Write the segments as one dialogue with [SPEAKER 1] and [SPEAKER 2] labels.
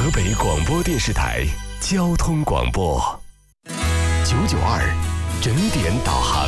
[SPEAKER 1] 河北广播电视台交通广播992整点导航。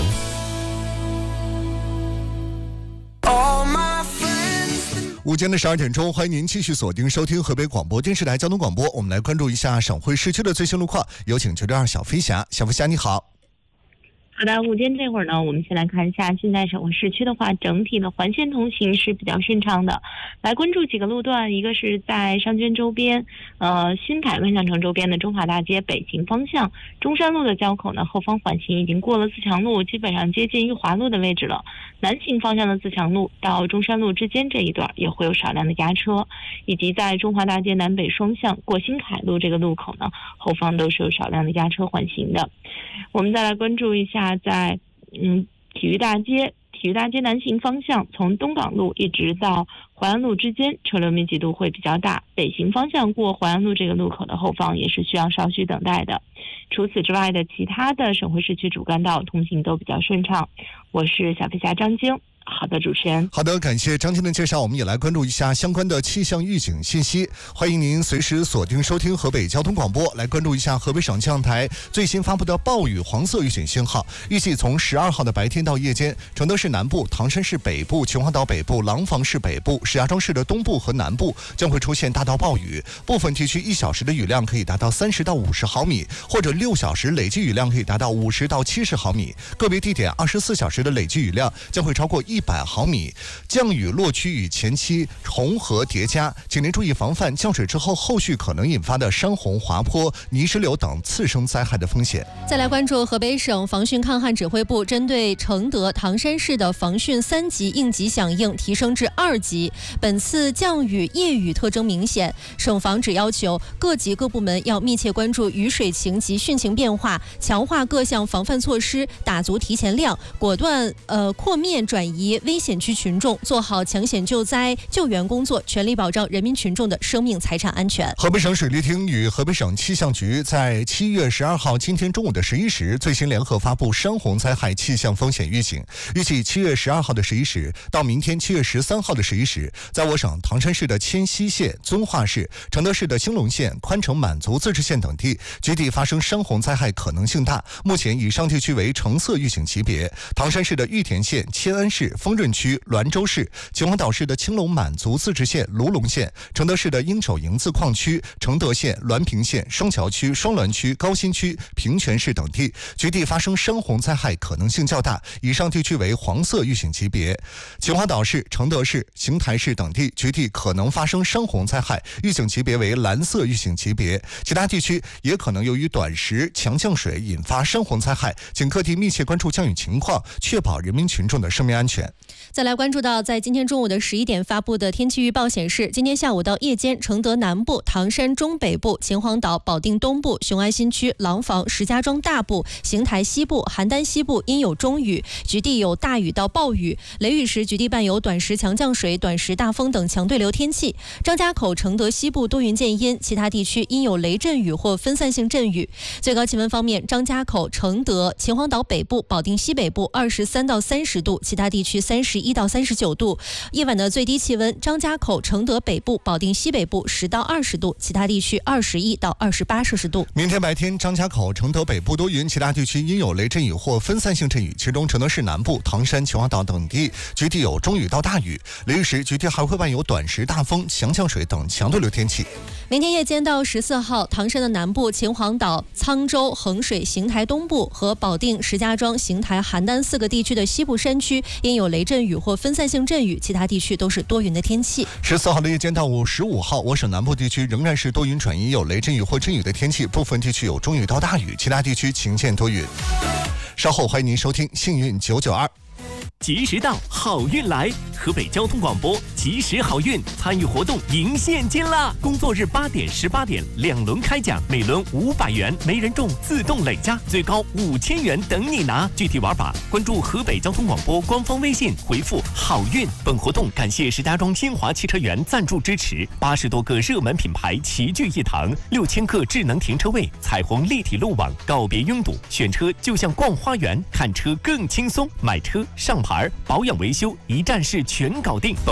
[SPEAKER 2] 午间的12点钟，欢迎您继续锁定收听河北广播电视台交通广播。我们来关注一下省会市区的最新路况，有请962小飞侠。小飞侠你好。
[SPEAKER 3] 好的，午间这会儿呢，我们先来看一下现在省会市区的话，整体的环线通行是比较顺畅的。来关注几个路段，一个是在商圈周边，新凯万象城周边的中华大街北行方向，中山路的交口呢，后方缓行已经过了自强路，基本上接近裕华路的位置了。南行方向的自强路到中山路之间这一段也会有少量的压车，以及在中华大街南北双向过新凯路这个路口呢，后方都是有少量的压车缓行的。我们再来关注一下在体育大街南行方向，从东港路一直到淮安路之间车流密集度会比较大，北行方向过淮安路这个路口的后方也是需要稍许等待的。除此之外的其他的省会市区主干道通行都比较顺畅。我是小飞侠张晶。好的，主持人。
[SPEAKER 2] 好的，感谢张晶的介绍。我们也来关注一下相关的气象预警信息。欢迎您随时锁定收听河北交通广播，来关注一下河北省气象台最新发布的暴雨黄色预警信号。预计从12号的白天到夜间，承德市南部、唐山市北部、秦皇岛北部、廊坊市北部、石家庄市的东部和南部将会出现大到暴雨，部分地区1小时的雨量可以达到30到50毫米，或者6小时累计雨量可以达到50到70毫米，个别地点24小时的累计雨量将会超过100毫米。降雨落区与前期重合叠加，请您注意防范降水之后后续可能引发的山洪、滑坡、泥石流等次生灾害的风险。
[SPEAKER 4] 再来关注河北省防汛抗旱指挥部针对承德、唐山市的防汛3级应急响应提升至2级。本次降雨夜雨特征明显，省防指要求各级各部门要密切关注雨水情及汛情变化，强化各项防范措施，打足提前量，果断扩面转移危险区群众，做好抢险救灾救援工作，全力保障人民群众的生命财产安全。
[SPEAKER 2] 河北省水利厅与河北省气象局在7月12号今天中午的11时最新联合发布山洪灾害气象风险预警。预计7月12号的11时到明天7月13号的11时，在我省唐山市的迁西县、遵化市、承德市的兴隆县、宽城满族自治县等地局地发生山洪灾害可能性大，目前以上地区为橙色预警级别。唐山市的玉田县、迁安市、丰润区、滦州市、秦皇岛市的青龙满族自治县、卢龙县、承德市的鹰首营自矿区、承德县、滦平县、双桥区、双滦区、高新区、平泉市等地局地发生山洪灾害可能性较大，以上地区为黄色预警级别。秦皇岛市、承德市、邢台市等地局地可能发生山洪灾害，预警级别为蓝色预警级别。其他地区也可能由于短时强降水引发山洪灾害，请各地密切关注降雨情况，确保人民群众的生命安全。
[SPEAKER 4] 再来关注到在今天中午的11点发布的天气预报显示，今天下午到夜间，承德南部、唐山中北部、秦皇岛、保定东部、雄安新区、廊坊、石家庄大部、邢台西部、邯郸西部阴有中雨，局地有大雨到暴雨，雷雨时局地伴有短时强降水、短时大风等强对流天气。张家口、承德西部多云见阴，其他地区阴有雷阵雨或分散性阵雨。最高气温方面，张家口、承德、秦皇岛北部、保定西北部23到30度，其他地区31到39度。夜晚的最低气温，张家口、承德北部、保定西北部10到20度，其他地区21到28摄氏度。
[SPEAKER 2] 明天白天，张家口、承德北部多云，其他地区阴有雷阵雨或分散性阵雨，其中承德市南部、唐山、秦皇岛等地局地有中雨到大雨，雷雨时局地还会伴有短时大风、强降水等强对流天气。
[SPEAKER 4] 明天夜间到14号，唐山的南部、秦皇岛、沧州、衡水、邢台东部和保定、石家庄、邢台、邯郸4个地区的西部山区因有雷阵雨或分散性阵雨，其他地区都是多云的天气。
[SPEAKER 2] 14号的夜间到15号，我省南部地区仍然是多云转阴，有雷阵雨或阵雨的天气，部分地区有中雨到大雨，其他地区晴见多云。稍后欢迎您收听幸运992。
[SPEAKER 1] 及时到，好运来！河北交通广播及时好运参与活动赢现金啦！工作日8点、18点2轮开奖，每轮500元，没人中自动累加，最高5000元等你拿。具体玩法关注河北交通广播官方微信，回复好运。本活动感谢石家庄新华汽车园赞助支持，80多个热门品牌齐聚一堂，6000个智能停车位，彩虹立体路网，告别拥堵，选车就像逛花园，看车更轻松，买车上牌保养维修一站式全搞定。本活动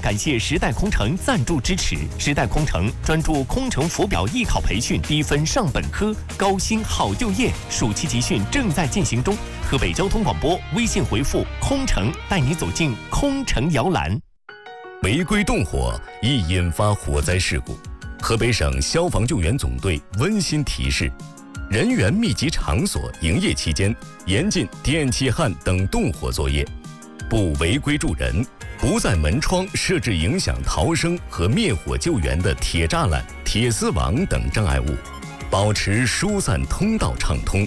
[SPEAKER 1] 感谢时代空乘赞助支持。时代空乘专注空乘浮表艺考培训，低分上本科，高薪好就业。暑期集训正在进行中。河北交通广播微信回复“空乘”，带你走进空乘摇篮。
[SPEAKER 5] 违规动火易引发火灾事故。河北省消防救援总队温馨提示：人员密集场所营业期间，严禁电气焊等动火作业，不违规助人，不在门窗设置影响逃生和灭火救援的铁栅栏、铁丝网等障碍物，保持疏散通道畅通。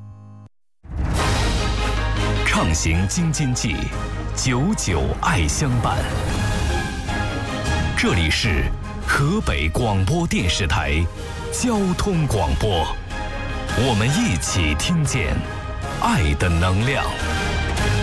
[SPEAKER 6] 畅行京津冀，久久爱相伴。这里是河北广播电视台交通广播，我们一起听见爱的能量。